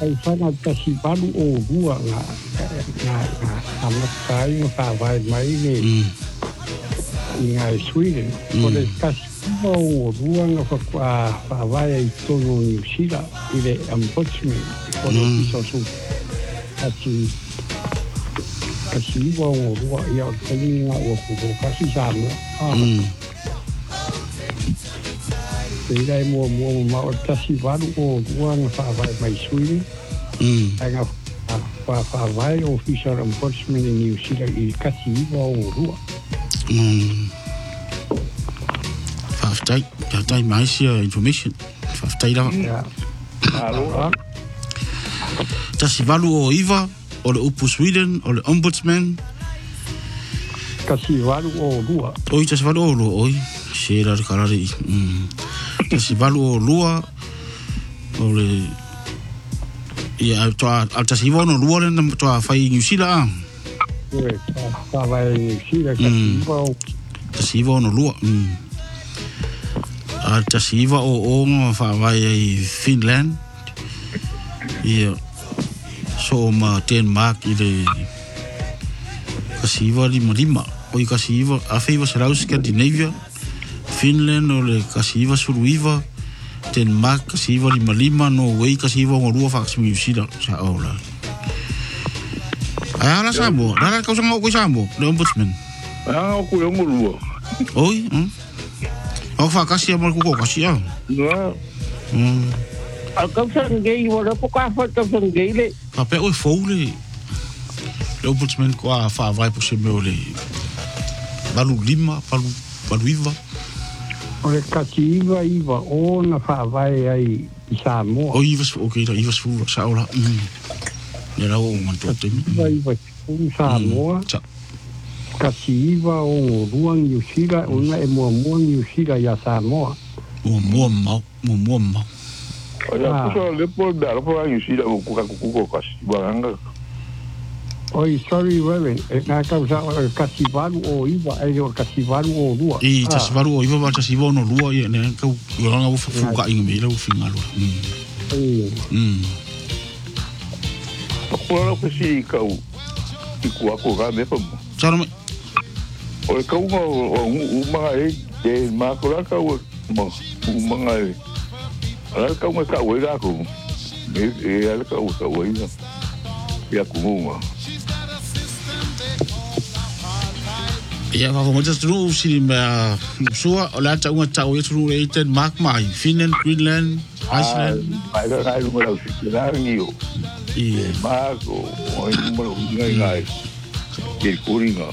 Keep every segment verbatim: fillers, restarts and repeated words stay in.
ai fana tasi palu o rua nga nga nga amatai nga whawai mai ne i ngā Sweden. Ko le tasi o rua nga whawai ai tono New Zealand i le ombudsman. Ko le piso su tasi tasi o rua i au tani nga o kuko kasi sama. Ia mo mo ma o tasi valu o rua nga whawai mai Sweden. Ai ngā whawai official ombudsman in New Zealand i kasi iwa o rua. Whawhtai, whawhtai mai sia information. Whawhtai rawa. Tasi valu o iwa, o le upu Sweden, o le ombudsman. Kasi valu o rua. Oi, tasi valu o rua, oi. Sera re karare i. Tasi valu o rua, o le... Ia, toa, al tasi iwa no rua le, toa whai New Zealand. Ue, toa whai New Zealand, kasi iwa o... Tasi iwa no rua. Al tasi iwa o onga whawai ai Finland. Ia, so ma Denmark i le... Kasi iwa lima lima. Oi, kasi iwa, a whaiwa sarau Scandinavia. Finland o le kasiwa suruiwa, Denmark kasiwa lima lima, Norway kasiwa ngorua whakasi New Zealand sa aula. Ai ala Samoa, nara kau sanga o koe Samoa, le ombudsman. Ah, o koe omurua. Oi, au whakasi a mara kuko kasi au. Nga. Al kau sangei, wala po ka wha kau sangei le. Ka pe oi fau le, le ombudsman ko a whaavai po se meo le, balu lima, balu, balu iwa. O le kasi iwa iwa o na whawai ai i Samoa. O iwa su, ok, da iwa su, sa ora. Ia rau o mantua temi. Iwa iwa su Samoa. Kasi iwa o ngorua New Zealand, o nga e mua mua New Zealand ia Samoa. Mua mua mau, mua mua mau. O ia kusa lepo da rapo a New Zealand o kuka kukuko kasi iwa. Oi, sorry, Reverend. E ngā kausa o kasi valu o iwa, e o kasi valu o rua. I kasi valu o iwa, ma kasi iwa no rua, i ne, kau uranga ufa fuka inga me, lau finga lua. Kua rau pesi kau, i kua kua ka me pamu. Sara mai? O e kau o umanga e, e mākura kau umanga e. Ala kau mai kau e rako, e ala kau kau e ina. Ia kumunga. Ia ka ko mata tru sini ma sua ola ta unga ta o tru e Denmark mai Finland Greenland Iceland ai da ai mo la sira nio i ma ko o mo lo ngai ngai ke kuringa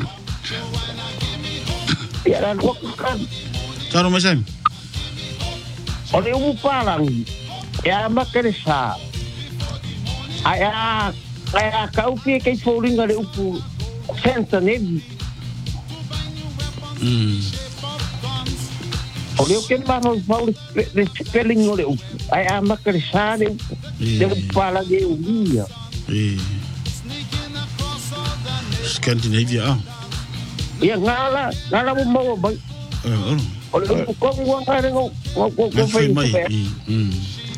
Ia la ko kan. Taro mai sem O le umu palang. Ia makere sa. Ai a ai a kau pe ke foringa le upu senta ne. Mm. O leo ke maro fau le spelling o le upu. Ai a makere sa le upu. Le pala de uia. E Scandinavia ah. Ia ngala, ngala mo mo ba. Eh, o le upu ko ngwa ngare ngo ngo ngo fai mai. Mm.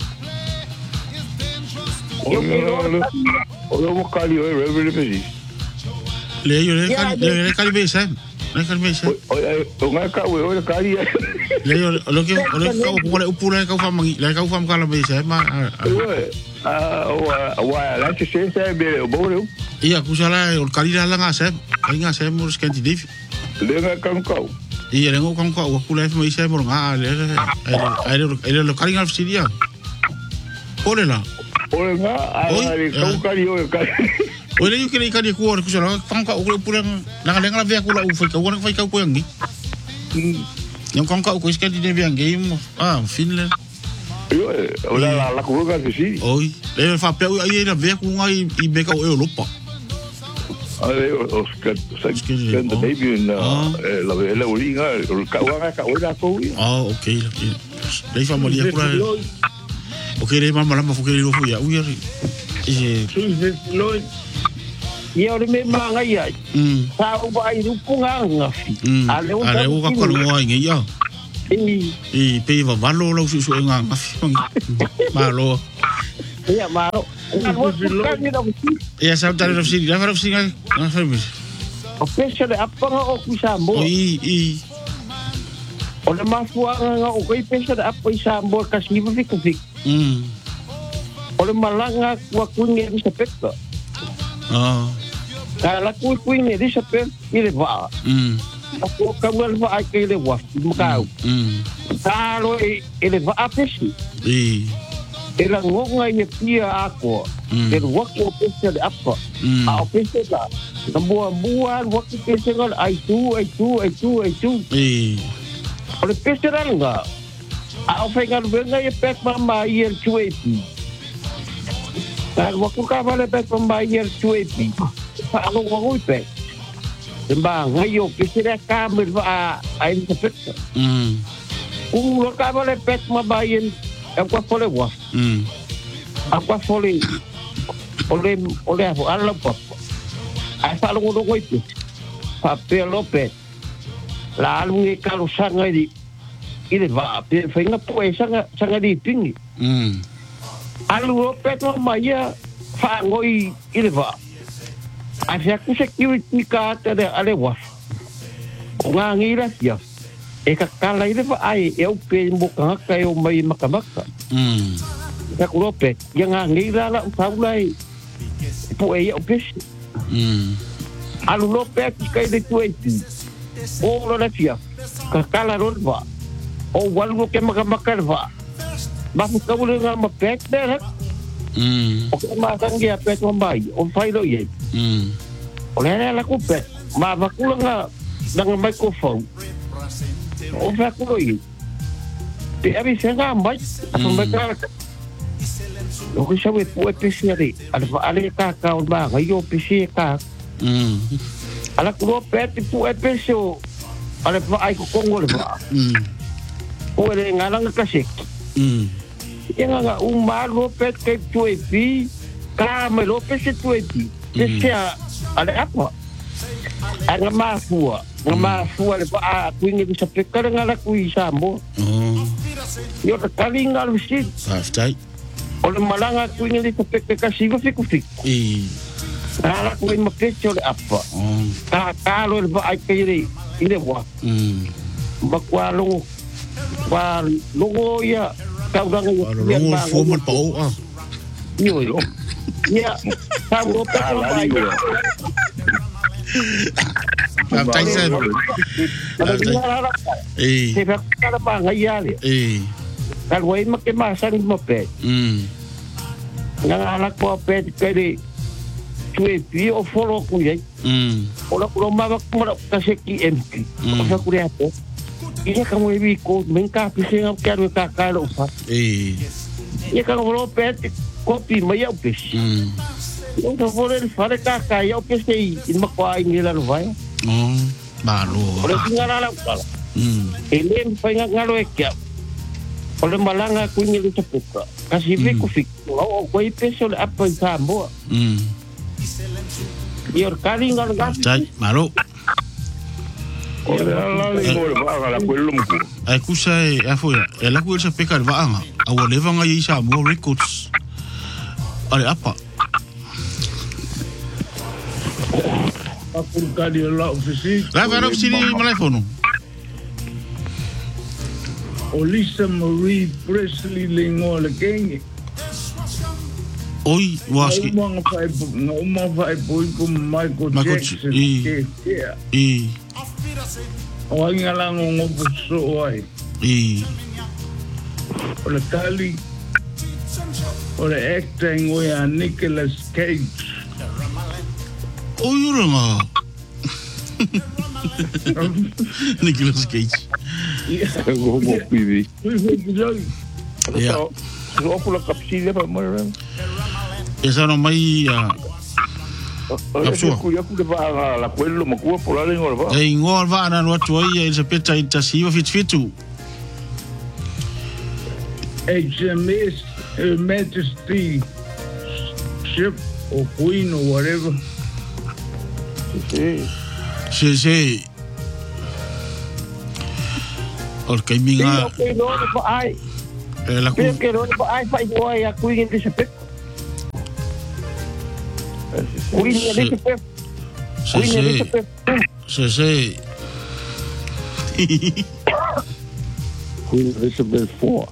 O le mo kali o e revele pesi. Le yo le kali le kali be sem. Le kali be sem. O nga ka o le kali. Le yo lo que o le ka o le upu le ka fa mangi, le ka fa kala be sem ma. Ah, o wa la che se se be o bo le. Ia kusala o kali la nga sem. Kali nga sem mo Scandinavia. Le nga ka ka. Ia le ngo ka ka o kula fa mai sem mo nga le. Ai le lo kali nga fsidia. Ole la. Ole nga ai ka kali o kali. Ole yo kele kali ku ora kusala ka o pulang na nga nga via kula u fa ka ora fa ka ko yangi. Yang kong ka ko Scandinavia game ah Finland. Yo, ola la la kuruga que sí. Oi, le fa pe ai na vea ku ngai i be ka o Europa. Ale os que Scandinavia na la la olinga, o ka wa ka o la ko. Ah, okay. Le fa molia kura. Okay, le mama la fu ke le fu ya. Ui. E no. Ia ore me manga ia. Mm. Sa u vai ru punga nga. Ale u Ale u ka ko ngoi ngi ya. I I pe va valo lo su su nga nga. Malo. Ia maro. Ngalo kan ni na. Ia sa tare na fisi, na fara fisi ngai. Na fara fisi. O pesa de apa nga o kusambo. Oi, i. O le mafua nga o kai pesa de apa isambo kasi ba fik fik. Mm. O le malanga wa kunge di sepeka. Ah. Kala ku kunge di sepeka ile va. Mm. Ako kamal va ai ke le wa mukau. Mm. Talo ile va apesi. I. Ela ngonga ia pia ako. Ele wako pesa de apa. A pesa da. Nambuan-buan waktu pesa kan ai tu ai tu ai tu ai tu. Eh. Oleh pesa kan enggak. A ofengan venga ia pek mama ia tuepi. Dan waktu ka vale pek mama ia tuepi. Pa ako ngoi pek. Sembang ayo pesa da kamel va ai sepet. Mm. Kung lo ka vale pek mama ia aku fole wa. Mm. Aku fole. Oleh oleh aku ala pa. Ai fa lo ngo itu. Pa pe Lopez. La lungi kalau sanga di ile va pe fenga poe sanga sanga di pingi. Mm. Alu Lopez no maya fa ngoi ile va. Ai aku security ka te ale wa. Nga ngira ya. E ka kala ile va ai eu pe mboka ka eu mai makamaka. Mm. Ka Lopez yang ngira la fa ulai. Poe ya pes. Mm. Alu Lopez kai de tueti. O lo le fia. Ka kala rolva. O walu ke makamaka va. Ba ka bule nga ma pek der. Mm. O ke ma sang ya pek mo bai. O fai lo ye. Mm. O le la ku pek. Ma ba ku nga dang microphone. O fa ku lo ye. Te abi senga mai. Apa mereka. O ke sabe pu especially. Ada ale ka ka o ba ga yo pisi ka. Mm. Ala ku pet pu especial. Ala fa ai ko kongo le ba. Mm. O le ngalang ka sik. Mm. Yang nga umar Lopez ke tuepi, kame Lopez ke tuepi. Sia ada apa? Ang mafua, ang mafua le pa aku ingin bisa pekar ngala ku isambo. Oh. Yo kali ngal sit. Aftai. Oleh malanga aku ingin bisa pekar kasi ko fiku fik. Eh. Ala ku ingin makecho le apa? Oh. Ka kalo le ba ai kiri ile wa. Mm. Bakwa lungo. Wa lungo ya kau dah ngomong. Lungo formal pa o ah. Yo yo. Ya, kau tak apa ya. Aftai sen. Eh. Saya kata apa ngaya le. Eh. Kalau ini makin masa ni moped. Mm. Nang anak moped kali cuy bio follow ku ya. Mm. Ola ku mabak mo kasi ki M P. Sa ku ya po. Iya kamu ibi ko mengka pising ang karo kakalo pa. Eh. Iya kamu moped kopi maya pis. Mm. Yung sa foreign fare kakaya pis kay makwain nila no vai. Oh. Balo. Ola tingala lang pala. Mm. Ele pa nga ngalo ekya. Ola malanga ku ngili sa puka. Kasi mm. Ko fik. O ko ipeso apa sambo. Mm. Yor kali ngal gas. Aftai, malo. Ora la le mo va la quello mo. Ai kusa e afo ya. E la ku sa pekar vaanga. A wo leva nga isa mo records. Ale apa? Aku kali la ofisi. La va ofisi ni telefono. Olisa Marie Presley lingo le kengi. Oi, waski. Uma vai, uma vai por Michael Jackson. E. E. O nga lang ng opuso ay. E. O le tali. O le acting o ya Nicolas Cage. O yura nga. Nicolas Cage. Go mo pibi. Ya. So aku la kapsile pa mo. Esa no mai a Kapsua. Ku ya ku de va la quello mo ku por la lengua va. E ngor va na no tu ai e se peta i tasiva fit fitu. H M S Her Majesty ship or queen or whatever. Sí. Se se. Or kai minga. Ai. E la ku. Pero que no ai fai boa ya ku ingin disapet. Queen Elizabeth. Queen Elizabeth. Se se. Queen Elizabeth four.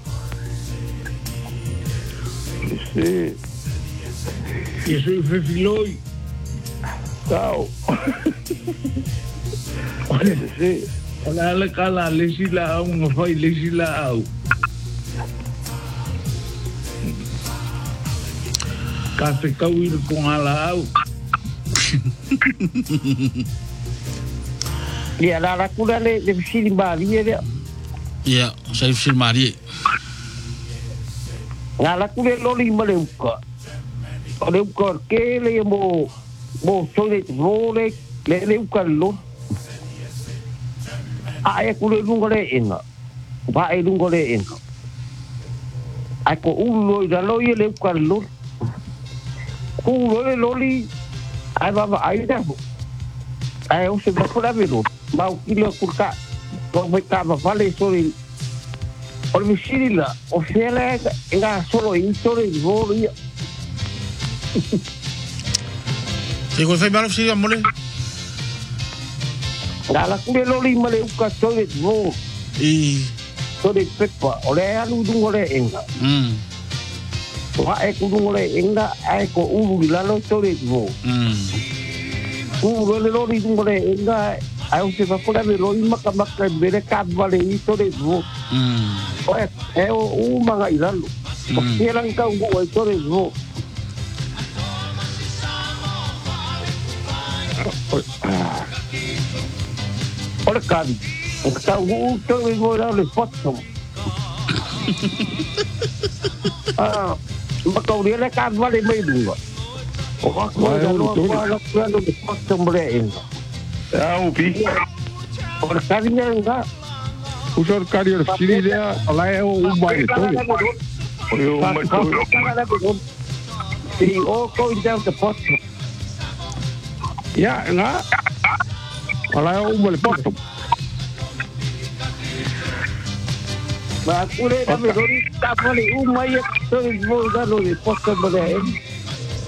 Se Isso é fefiloi. tau. Se Olha ela cala, lesi lá, uma foi lesi lá. Café cauído com ala au. Ia la la kula le le fili Maria le. Ya, saya fil mari. Nga la kula loli ma le uka. O le uka ke le mo mo sole role le le uka lo. A e kula lunga le inga. Ba e lunga le inga. Ai ko ulo da lo ye le uka lo. Ku lo le loli ai ba ba ai da. Ai o se ba kula velo. Mau kilo kurka ko me ka ba vale sori o mi sirila o fele nga solo in sori voli Se ko fai malo fil mole. nga la kule loli male uka sori vo I sori pepa o le alu dungo le enga mm wa e ku dungo le enga ai ko ulu la lo sori vo mm ku le loli dungo le enga ai o se va kula me loli maka maka bere ka vale i sori vo mm Oe, e o u manga i lalo. O kērang ka ungu ai tore vo. Ore kari. O ka ungu tore vo rao le potom. Ah, maka uri ele ka vale mai dunga. O ka kua i lalo kua la kua le potom re inga. au pi. Ore kari nga. Usar karier sirilia, olha o umai todo. O mai to. E o ko i down the potom. Ya, nga. Olha o umai poto. Ma kure na me dori ta pole umai e tori vo da lo de potom re.